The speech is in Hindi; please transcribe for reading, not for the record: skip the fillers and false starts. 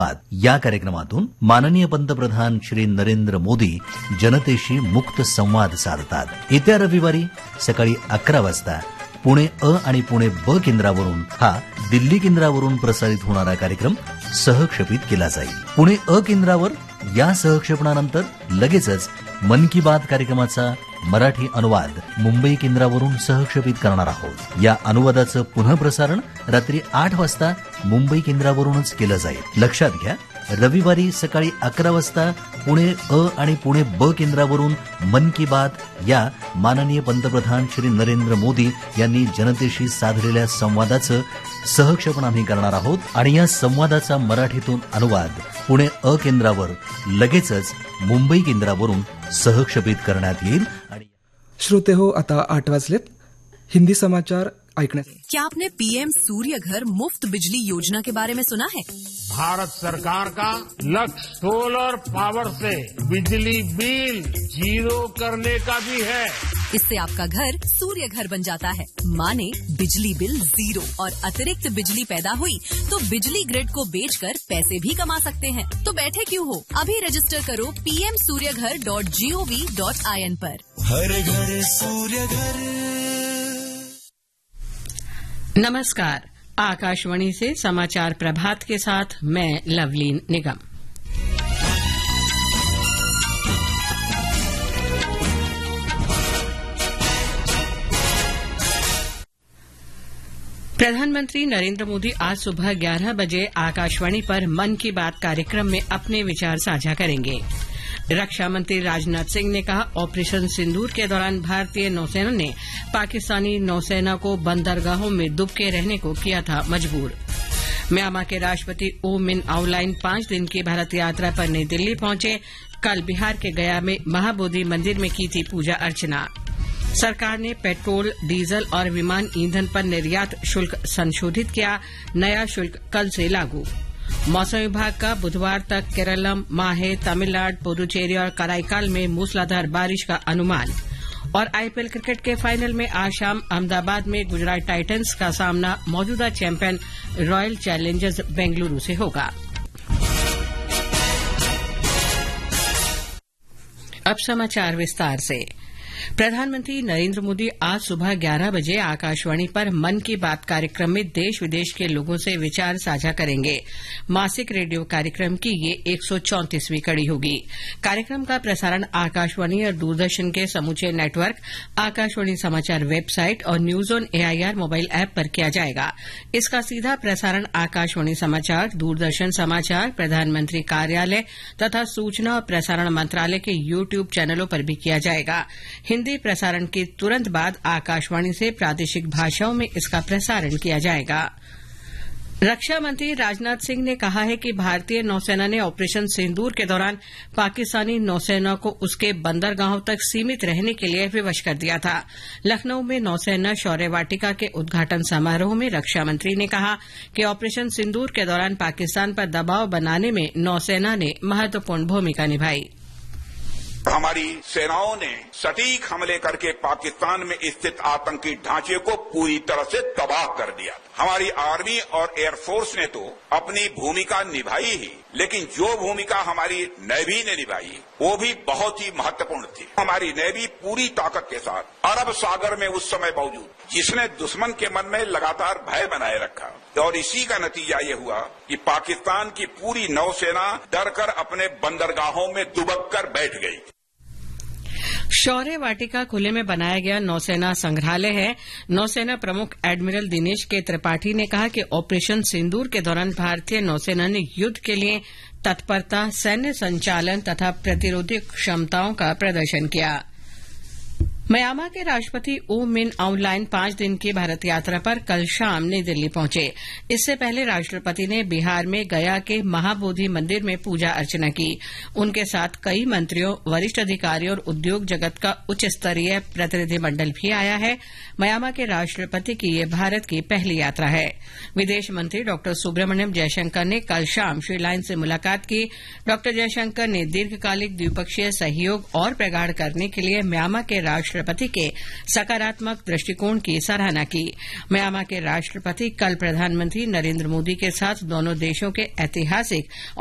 या कार्यक्रमातून माननीय पंतप्रधान श्री नरेंद्र मोदी जनतेशी मुक्त संवाद साधतात। येत्या रविवारी सकाळी 11 वाजता पुणे अ आणि पुणे ब केंद्रावरून हा दिल्ली केंद्रावरून प्रसारित होणारा कार्यक्रम सहक्षेपित केला जाईल। पुणे अ केंद्रावर या सहक्षेपणानंतर लगेचच मन की बात कार्यक्रमाचा मराठी अनुवाद मुंबई केंद्रावरून सहक्षेपित करणार आहोत। या अनुवादाचं पुनःप्रसारण रात्री 8 वाजता मुंबई केंद्रावरूनच केलं जाईल। लक्षात घ्या, रविवारी सकाळी 11 वाजता पुणे अ आणि पुणे ब केंद्रावरून मन की बात या माननीय पंतप्रधान श्री नरेंद्र मोदी यांनी जनतेशी साधलेल्या संवादाचं सहक्षेपण आम्ही करणार आहोत आणि या संवादाचा मराठीतून अनुवाद पुणे अ केंद्रावर लगेचच मुंबई केंद्रावरून सहक्षेपित करण्यात येईल। श्रोते हो, आता 8 वाजलेत। हिंदी समाचार ऐकण्यात। क्या आपने पीएम सूर्य घर मुफ्त बिजली योजना के बारे में सुना है? भारत सरकार का लक्ष्य सोलर पावर से बिजली बिल जीरो करने का भी है। इससे आपका घर सूर्य घर बन जाता है, माने बिजली बिल जीरो, और अतिरिक्त बिजली पैदा हुई तो बिजली ग्रिड को बेचकर पैसे भी कमा सकते हैं। तो बैठे क्यों हो, अभी रजिस्टर करो pmsuryaghar.gov.in पर। हर घर सूर्य घर। नमस्कार, आकाशवाणी से समाचार प्रभात के साथ मैं लवलीन निगम। प्रधानमंत्री नरेंद्र मोदी आज सुबह 11 बजे आकाशवाणी पर मन की बात कार्यक्रम में अपने विचार साझा करेंगे। रक्षा मंत्री राजनाथ सिंह ने कहा, ऑपरेशन सिंदूर के दौरान भारतीय नौसेना ने पाकिस्तानी नौसेना को बंदरगाहों में दुबके रहने को किया था मजबूर। म्यांमार के राष्ट्रपति ओ मिन आउलाइन 5 दिन की भारत यात्रा पर नई दिल्ली पहुंचे। कल बिहार के गया में महाबोधि मंदिर में की थी पूजा अर्चना। सरकार ने पेट्रोल, डीजल और विमान ईंधन पर निर्यात शुल्क संशोधित किया। नया शुल्क कल से लागू। मौसम विभाग का बुधवार तक केरलम, माहे, तमिलनाडु, पुडुचेरी और कराईकाल में मूसलाधार बारिश का अनुमान। और आईपीएल क्रिकेट के फाइनल में आज शाम अहमदाबाद में गुजरात टाइटंस का सामना मौजूदा चैंपियन रॉयल चैलेंजर्स बेंगलुरु से होगा। अब समाचार विस्तार से। प्रधानमंत्री नरेंद्र मोदी आज सुबह 11 बजे आकाशवाणी पर मन की बात कार्यक्रम में देश विदेश के लोगों से विचार साझा करेंगे। मासिक रेडियो कार्यक्रम की ये 134वीं कड़ी होगी। कार्यक्रम का प्रसारण आकाशवाणी और दूरदर्शन के समूचे नेटवर्क, आकाशवाणी समाचार वेबसाइट और news on AIR mobile app पर किया जाएगा। इसका सीधा प्रसारण आकाशवाणी समाचार, दूरदर्शन समाचार, प्रधानमंत्री कार्यालय तथा सूचना और प्रसारण मंत्रालय के यूट्यूब चैनलों पर भी किया जाएगा। हिंदी प्रसारण के तुरंत बाद आकाशवाणी से प्रादेशिक भाषाओं में इसका प्रसारण किया जाएगा। रक्षा मंत्री राजनाथ सिंह ने कहा है कि भारतीय नौसेना ने ऑपरेशन सिंदूर के दौरान पाकिस्तानी नौसेना को उसके बंदरगाहों तक सीमित रहने के लिए विवश कर दिया था। लखनऊ में नौसेना शौर्य वाटिका के उद्घाटन समारोह में रक्षा मंत्री ने कहा कि ऑपरेशन सिंदूर के दौरान पाकिस्तान पर दबाव बनाने में नौसेना ने महत्वपूर्ण भूमिका निभाई। हमारी सेनाओं ने सटीक हमले करके पाकिस्तान में स्थित आतंकी ढांचे को पूरी तरह से तबाह कर दिया। हमारी आर्मी और एयरफोर्स ने तो अपनी भूमिका निभाई ही, लेकिन जो भूमिका हमारी नेवी ने निभाई वो भी बहुत ही महत्वपूर्ण थी। हमारी नेवी पूरी ताकत के साथ अरब सागर में उस समय मौजूद, जिसने दुश्मन के मन में लगातार भय बनाए रखा, और इसी का नतीजा ये हुआ कि पाकिस्तान की पूरी नौसेना डरकर अपने बंदरगाहों में दुबक कर बैठ गई। शौर्य वाटिका खुले में बनाया गया नौसेना संग्रहालय है। नौसेना प्रमुख एडमिरल दिनेश के त्रिपाठी ने कहा कि ऑपरेशन सिंदूर के दौरान भारतीय नौसेना ने युद्ध के लिए तत्परता, सैन्य संचालन तथा प्रतिरोधी क्षमताओं का प्रदर्शन किया। म्यांमार के राष्ट्रपति ओ मिन आउलाइन 5 दिन की भारत यात्रा पर कल शाम नई दिल्ली पहुंचे। इससे पहले राष्ट्रपति ने बिहार में गया के महाबोधि मंदिर में पूजा अर्चना की। उनके साथ कई मंत्रियों, वरिष्ठ अधिकारियों और उद्योग जगत का उच्च स्तरीय प्रतिनिधिमंडल भी आया है। म्यांमार के राष्ट्रपति की यह भारत की पहली यात्रा है। विदेश मंत्री डॉ सुब्रमण्यम जयशंकर ने कल शाम श्री लाइन से मुलाकात की। डॉ जयशंकर ने दीर्घकालिक द्विपक्षीय सहयोग और प्रगाढ़ करने के लिए म्यांमार के राष्ट्रपति राष्ट्रपति के सकारात्मक दृष्टिकोण की सराहना की। म्यांमार के राष्ट्रपति कल प्रधानमंत्री नरेंद्र मोदी के साथ दोनों देशों के ऐतिहासिक